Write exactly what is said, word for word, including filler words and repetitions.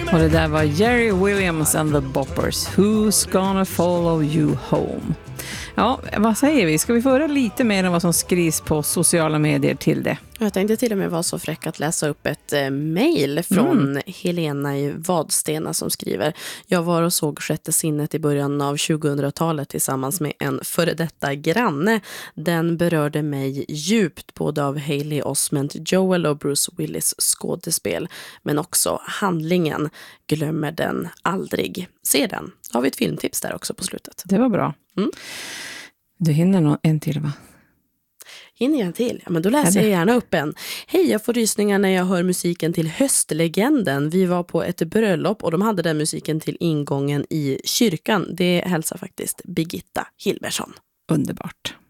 Och det där var Jerry Williams and the Boppers. Who's gonna follow you home? Ja, vad säger vi? Ska vi föra lite mer än vad som skrivs på sociala medier till det? Jag tänkte till och med vara så fräck att läsa upp ett eh, mejl från mm. Helena i Vadstena som skriver: Jag var och såg Sjätte sinnet i början av tjugohundratalet tillsammans med en före detta granne. Den berörde mig djupt både av Hayley Osment, Joel och Bruce Willis skådespel, men också handlingen. Glömmer den aldrig. Se den. Då har vi ett filmtips där också på slutet. Det var bra. Mm. Du hinner nog en till, va? Hinner jag en till? Ja, men då läser jag gärna upp en. Hej, jag får rysningar när jag hör musiken till Höstlegenden. Vi var på ett bröllop och de hade den musiken till ingången i kyrkan. Det hälsar faktiskt Birgitta Hilbersson. Underbart.